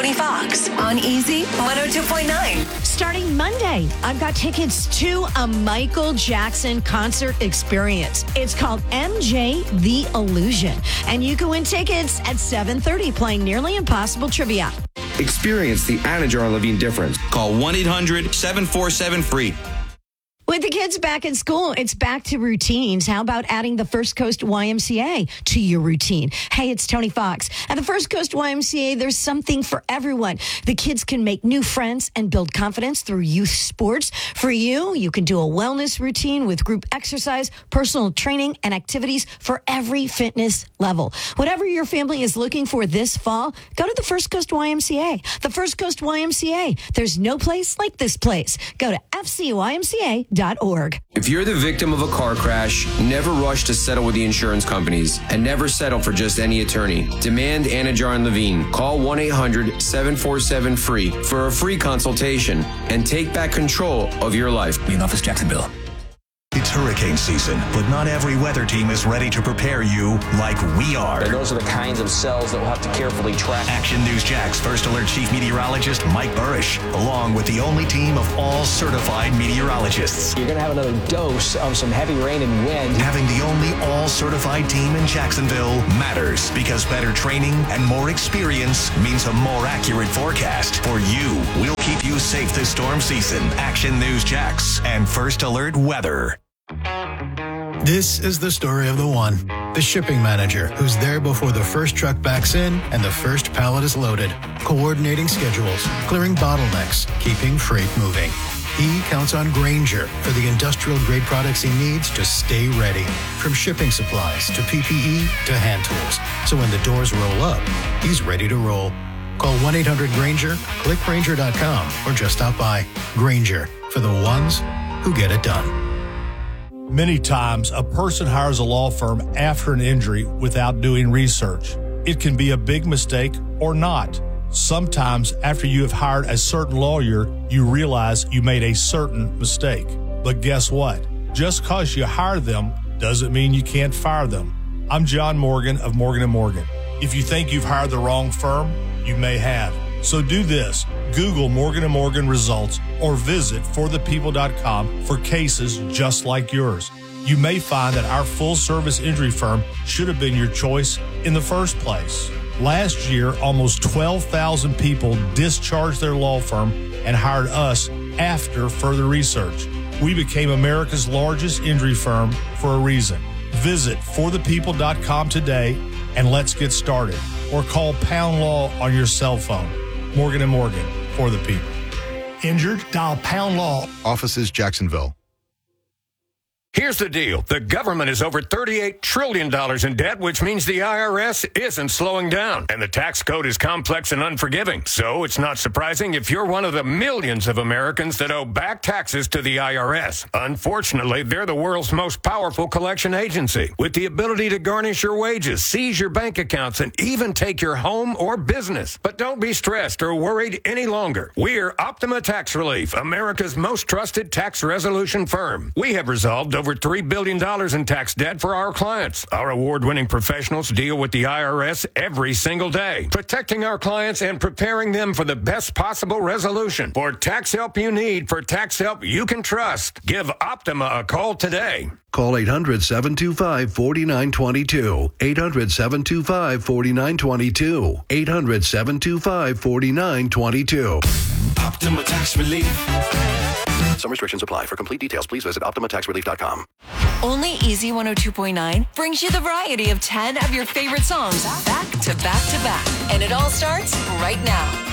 Tony Fox on Easy 102.9. Starting Monday, I've got tickets to a Michael Jackson concert experience. It's called MJ The Illusion. And you can win tickets at 7:30 playing Nearly Impossible Trivia. Experience the Anna Jar and Levine difference. Call 1-800-747-FREE. With the kids back in school, it's back to routines. How about adding the First Coast YMCA to your routine? Hey, it's Tony Fox. At the First Coast YMCA, there's something for everyone. The kids can make new friends and build confidence through youth sports. For you, you can do a wellness routine with group exercise, personal training, and activities for every fitness level. Whatever your family is looking for this fall, go to the First Coast YMCA. The First Coast YMCA. There's no place like this place. Go to FCYMCA.org. If you're the victim of a car crash, never rush to settle with the insurance companies and never settle for just any attorney. Demand Anna Jar and Levine. Call 1-800-747-FREE for a free consultation and take back control of your life. Main office, Jacksonville. It's hurricane season, but not every weather team is ready to prepare you like we are. And those are the kinds of cells that we'll have to carefully track. Action News Jax First Alert Chief Meteorologist Mike Burrish, along with the only team of all certified meteorologists. You're going to have another dose of some heavy rain and wind. Having the only all-certified team in Jacksonville matters because better training and more experience means a more accurate forecast for you. We'll keep you safe this storm season. Action News Jax and First Alert Weather. This is the story of the one, the shipping manager who's there before the first truck backs in and the first pallet is loaded, coordinating schedules, clearing bottlenecks, keeping freight moving. He counts on Grainger for the industrial-grade products he needs to stay ready, from shipping supplies to PPE to hand tools. So when the doors roll up, he's ready to roll. Call 1-800-GRAINGER, click Grainger.com, or just stop by. Grainger, for the ones who get it done. Many times, a person hires a law firm after an injury without doing research. It can be a big mistake or not. Sometimes, after you have hired a certain lawyer, you realize you made a certain mistake. But guess what? Just because you hire them doesn't mean you can't fire them. I'm John Morgan of Morgan & Morgan. If you think you've hired the wrong firm, you may have. So do this. Google Morgan & Morgan results or visit forthepeople.com for cases just like yours. You may find that our full-service injury firm should have been your choice in the first place. Last year, almost 12,000 people discharged their law firm and hired us after further research. We became America's largest injury firm for a reason. Visit forthepeople.com today and let's get started. Or call Pound Law on your cell phone. Morgan & Morgan, for the people. Injured? Dial Pound Law. Offices, Jacksonville. Here's the deal. The government is over $38 trillion in debt, which means the IRS isn't slowing down. And the tax code is complex and unforgiving. So it's not surprising if you're one of the millions of Americans that owe back taxes to the IRS. Unfortunately, they're the world's most powerful collection agency, with the ability to garnish your wages, seize your bank accounts, and even take your home or business. But don't be stressed or worried any longer. We're Optima Tax Relief, America's most trusted tax resolution firm. We have resolved over $3 billion in tax debt for our clients. Our award-winning professionals deal with the IRS every single day, protecting our clients and preparing them for the best possible resolution. For tax help you need, for tax help you can trust, give Optima a call today. Call 800-725-4922. 800-725-4922. 800-725-4922. Optima Tax Relief. Some restrictions apply. For complete details, please visit OptimaTaxRelief.com. Only Easy 102.9 brings you the variety of 10 of your favorite songs back to back to back. And it all starts right now.